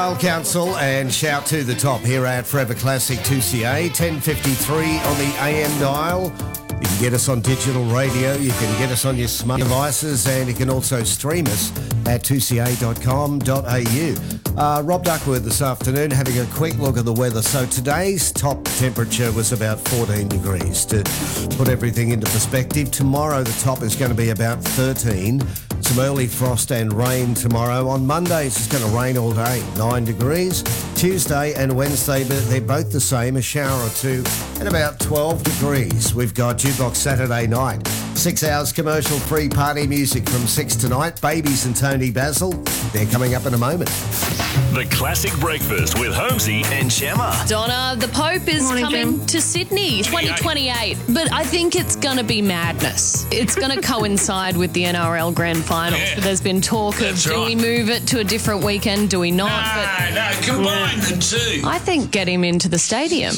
Council and shout to the top here at Forever Classic 2CA, 10:53 on the AM dial. You can get us on digital radio, you can get us on your smart devices, and you can also stream us at 2ca.com.au. Rob Duckworth this afternoon having a quick look at the weather. So today's top temperature was about 14 degrees. To put everything into perspective, tomorrow the top is going to be about 13. Some early frost and rain tomorrow. On Monday, it's just going to rain all day, 9 degrees. Tuesday and Wednesday, but they're both the same, a shower or two, and about 12 degrees. We've got Jukebox Saturday night. 6 hours commercial-free party music from 6 tonight. Babies and Tony Basil, they're coming up in a moment. The Classic Breakfast with Holmesy and Gemma. Donna, the Pope is coming to Sydney 2028, but I think it's going to be madness. It's going to coincide with the NRL Grand Finals, but there's been talk of do we move it to a different weekend, do we not? No, combine the two. I think get him into the stadium.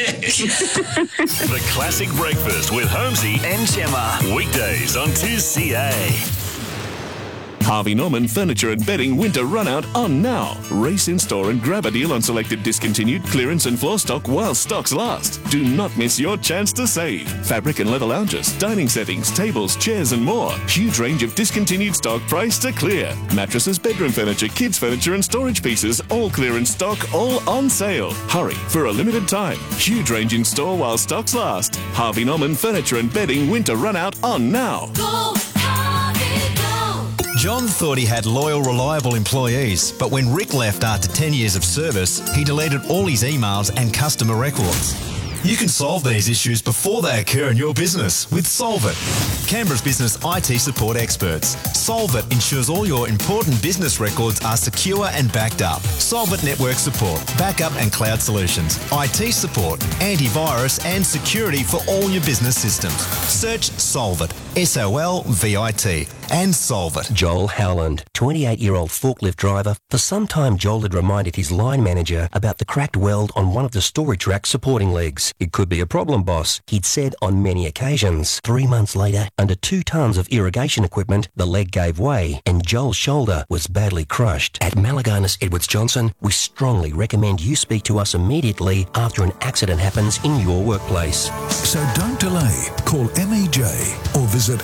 The Classic Breakfast with Holmesy and Gemma. Weekdays on 2CA. Harvey Norman Furniture and Bedding Winter Runout on now. Race in store and grab a deal on selected discontinued clearance and floor stock while stocks last. Do not miss your chance to save. Fabric and leather lounges, dining settings, tables, chairs and more. Huge range of discontinued stock priced to clear. Mattresses, bedroom furniture, kids furniture and storage pieces, all clearance stock, all on sale. Hurry for a limited time. Huge range in store while stocks last. Harvey Norman Furniture and Bedding Winter Runout on now. Go, Harvey, go. John thought he had loyal, reliable employees, but when Rick left after 10 years of service, he deleted all his emails and customer records. You can solve these issues before they occur in your business with Solvit, Canberra's business IT support experts. Solvit ensures all your important business records are secure and backed up. Solvit network support, backup and cloud solutions, IT support, antivirus and security for all your business systems. Search Solvit, SOLVIT, and Solvit. Joel Howland, 28-year-old forklift driver. For some time, Joel had reminded his line manager about the cracked weld on one of the storage rack supporting legs. It could be a problem, boss, he'd said on many occasions. 3 months later, under 2 tons of irrigation equipment, the leg gave way and Joel's shoulder was badly crushed. At Malaganas Edwards Johnson, we strongly recommend you speak to us immediately after an accident happens in your workplace. So don't delay. Call MAJ or visit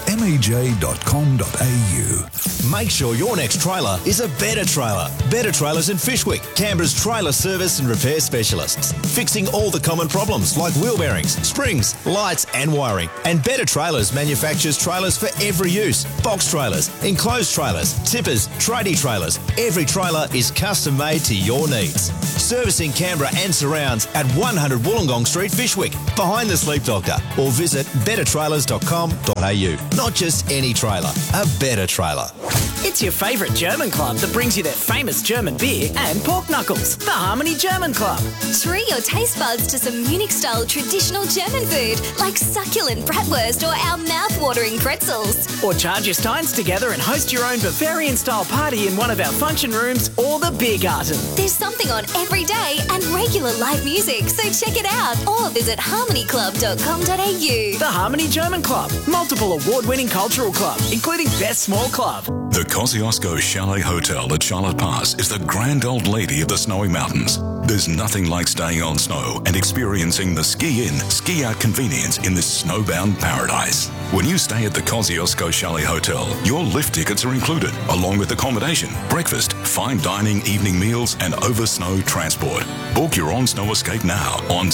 maj.com.au. Make sure your next trailer is a Better Trailer. Better Trailers in Fishwick, Canberra's trailer service and repair specialists. Fixing all the common problems like wheel bearings, springs, lights and wiring. And Better Trailers manufactures trailers for every use. Box trailers, enclosed trailers, tippers, tradie trailers. Every trailer is custom made to your needs. Servicing Canberra and surrounds at 100 Wollongong Street, Fishwick, behind the Sleep Doctor, or visit bettertrailers.com.au. Not just any trailer, a better trailer. It's your favourite German club that brings you their famous German beer and pork knuckles, the Harmony German Club. Treat your taste buds to some Munich-style traditional German food like succulent bratwurst or our mouth-watering pretzels. Or charge your steins together and host your own Bavarian-style party in one of our function rooms or the Biergarten. There's something on every day and regular live music, so check it out or visit harmonyclub.com.au. The Harmony German Club, multiple award-winning cultural club, including Best Small Club. The Kosciuszko Chalet Hotel at Charlotte Pass is the grand old lady of the Snowy Mountains. There's nothing like staying on snow and experiencing the ski-in, ski-out convenience in this snowbound paradise. When you stay at the Kosciuszko Chalet Hotel, your lift tickets are included, along with accommodation, breakfast, fine dining, evening meals, and over-snow transport. Book your on-snow escape now on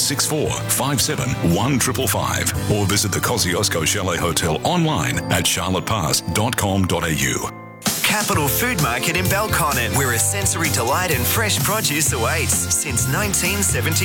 64571555 or visit the Kosciuszko Chalet Hotel online at charlottepass.com.au. Capital Food Market in Belconnen, where a sensory delight and fresh produce awaits since 1970.